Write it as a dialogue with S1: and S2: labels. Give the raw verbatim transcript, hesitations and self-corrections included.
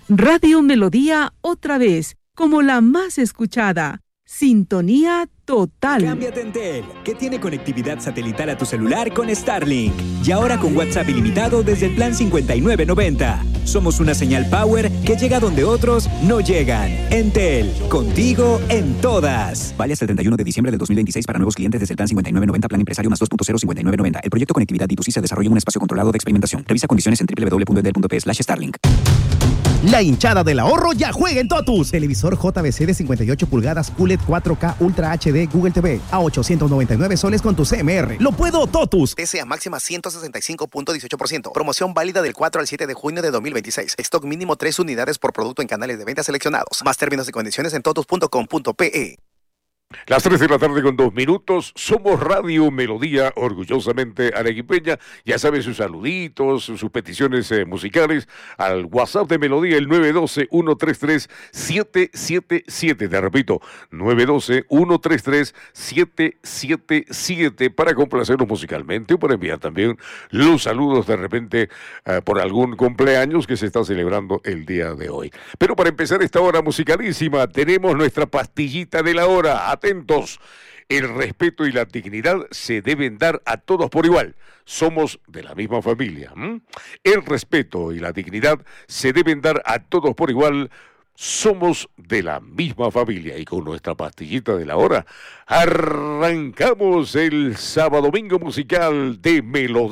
S1: Radio Melodía otra vez, como la más escuchada. Sintonía total.
S2: Cámbiate a Entel, que tiene conectividad satelital a tu celular con Starlink. Y ahora con WhatsApp ilimitado desde el plan cincuenta y nueve noventa. Somos una señal power que llega donde otros no llegan. Entel, contigo en todas. Vale hasta el treinta y uno de diciembre del dos mil veintiséis para nuevos clientes desde el plan cincuenta y nueve noventa, plan empresario más dos punto cero cincuenta y nueve noventa. El proyecto Conectividad D dos C se desarrolla en un espacio controlado de experimentación. Revisa condiciones en doble u doble u doble u punto entel punto pe slash Starlink.
S3: La hinchada del ahorro ya juega en Totus. Televisor J V C de cincuenta y ocho pulgadas Q L E D cuatro K Ultra H D Google T V a ochocientos noventa y nueve soles con tu C M R. ¡Lo puedo, Totus! T C A máxima ciento sesenta y cinco punto dieciocho por ciento. Promoción válida del cuatro al siete de junio de dos mil veintiséis. Stock mínimo tres unidades por producto en canales de venta seleccionados. Más términos y condiciones en totus punto com punto pe.
S4: Las tres de la tarde con dos minutos, somos Radio Melodía, orgullosamente arequipeña. Ya saben, sus saluditos, sus peticiones eh, musicales al WhatsApp de Melodía, el nueve uno dos, uno tres tres, siete siete siete. Te repito, nueve uno dos, uno tres tres, siete siete siete para complacernos musicalmente o para enviar también los saludos de repente eh, por algún cumpleaños que se está celebrando el día de hoy. Pero para empezar esta hora musicalísima, tenemos nuestra pastillita de la hora. Atentos, el respeto y la dignidad se deben dar a todos por igual. Somos de la misma familia. ¿m? El respeto y la dignidad se deben dar a todos por igual. Somos de la misma familia. Y con nuestra pastillita de la hora, arrancamos el sábado domingo musical de Melodía.